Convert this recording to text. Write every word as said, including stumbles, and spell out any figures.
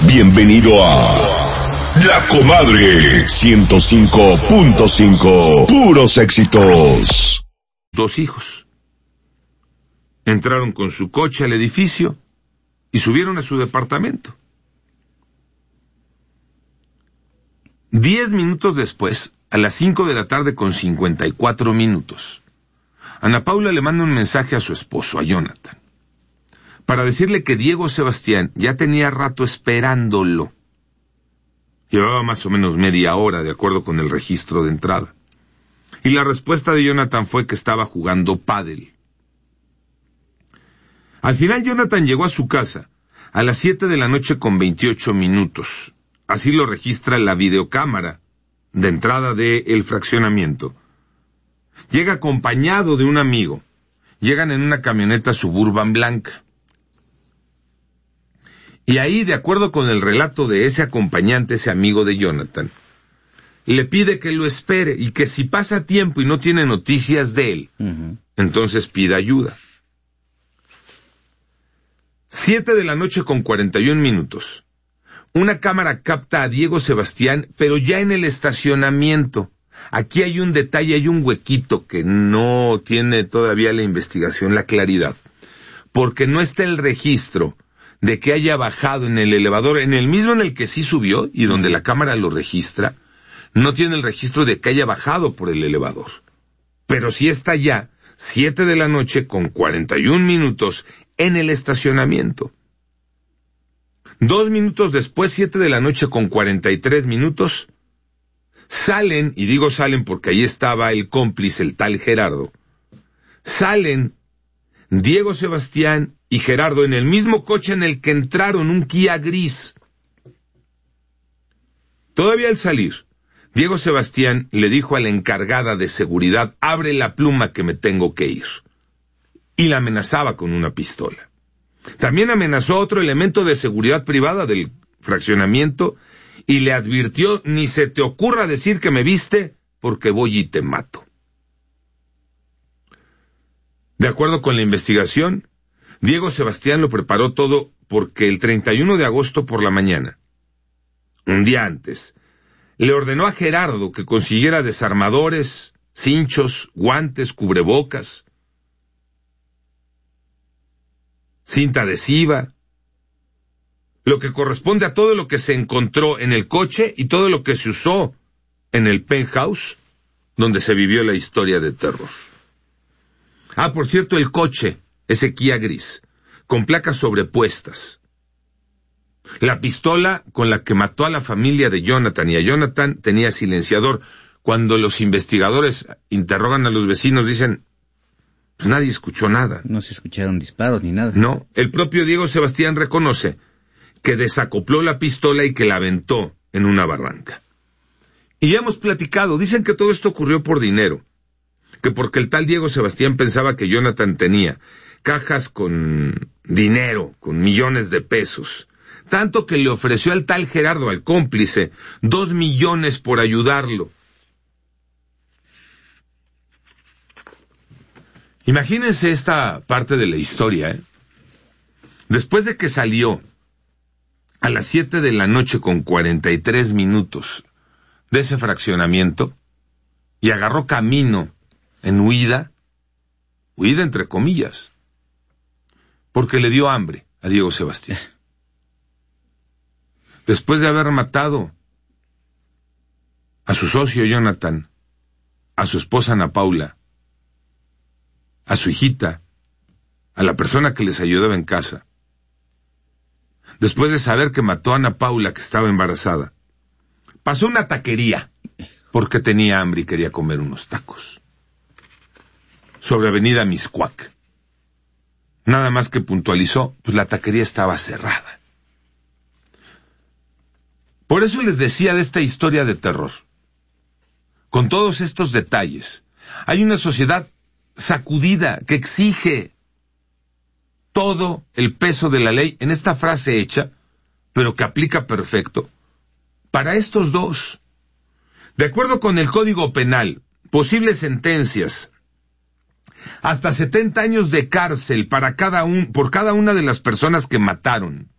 Bienvenido a La Comadre ciento cinco punto cinco. Puros éxitos. Dos hijos. Entraron con su coche al edificio y subieron a su departamento. Diez minutos después, a las cinco de la tarde con cincuenta y cuatro minutos, Ana Paula le manda un mensaje a su esposo, a Jonathan, para decirle que Diego Sebastián ya tenía rato esperándolo. Llevaba más o menos media hora, de acuerdo con el registro de entrada. Y la respuesta de Jonathan fue que estaba jugando pádel. Al final Jonathan llegó a su casa a las siete de la noche con veintiocho minutos. Así lo registra la videocámara de entrada del fraccionamiento. Llega acompañado de un amigo. Llegan en una camioneta Suburban blanca. Y ahí, de acuerdo con el relato de ese acompañante, ese amigo de Jonathan, le pide que lo espere y que si pasa tiempo y no tiene noticias de él, uh-huh. entonces pida ayuda. Siete de la noche con cuarenta y un minutos. Una cámara capta a Diego Sebastián, pero ya en el estacionamiento. Aquí hay un detalle, hay un huequito que no tiene todavía la investigación, la claridad. Porque no está el registro de que haya bajado en el elevador, en el mismo en el que sí subió y donde la cámara lo registra, no tiene el registro de que haya bajado por el elevador. Pero sí está ya, siete de la noche con cuarenta y un minutos, en el estacionamiento. Dos minutos después, siete de la noche con cuarenta y tres minutos, salen, y digo salen porque ahí estaba el cómplice, el tal Gerardo, salen Diego Sebastián y Gerardo en el mismo coche en el que entraron, un Kia gris. Todavía al salir, Diego Sebastián le dijo a la encargada de seguridad, abre la pluma que me tengo que ir. Y la amenazaba con una pistola. También amenazó a otro elemento de seguridad privada del fraccionamiento y le advirtió, ni se te ocurra decir que me viste, porque voy y te mato. De acuerdo con la investigación, Diego Sebastián lo preparó todo porque el treinta y uno de agosto por la mañana, un día antes, le ordenó a Gerardo que consiguiera desarmadores, cinchos, guantes, cubrebocas, cinta adhesiva, lo que corresponde a todo lo que se encontró en el coche y todo lo que se usó en el penthouse donde se vivió la historia de terror. Ah, por cierto, el coche, ese Kia gris, con placas sobrepuestas. La pistola con la que mató a la familia de Jonathan y a Jonathan tenía silenciador. Cuando los investigadores interrogan a los vecinos, dicen, pues nadie escuchó nada. No se escucharon disparos ni nada. No, el propio Diego Sebastián reconoce que desacopló la pistola y que la aventó en una barranca. Y ya hemos platicado, dicen que todo esto ocurrió por dinero, que porque el tal Diego Sebastián pensaba que Jonathan tenía cajas con dinero, con millones de pesos, tanto que le ofreció al tal Gerardo, al cómplice, dos millones por ayudarlo. Imagínense esta parte de la historia, ¿eh? Después de que salió a las siete de la noche con cuarenta y tres minutos de ese fraccionamiento y agarró camino en huida, huida entre comillas, porque le dio hambre a Diego Sebastián. Después de haber matado a su socio Jonathan, a su esposa Ana Paula, a su hijita, a la persona que les ayudaba en casa, después de saber que mató a Ana Paula, que estaba embarazada, pasó a una taquería porque tenía hambre y quería comer unos tacos. Sobre Avenida Miscuac. Nada más que puntualizó, pues la taquería estaba cerrada. Por eso les decía de esta historia de terror. Con todos estos detalles, hay una sociedad sacudida que exige todo el peso de la ley en esta frase hecha, pero que aplica perfecto, para estos dos. De acuerdo con el Código Penal, posibles sentencias hasta setenta años de cárcel para cada un, por cada una de las personas que mataron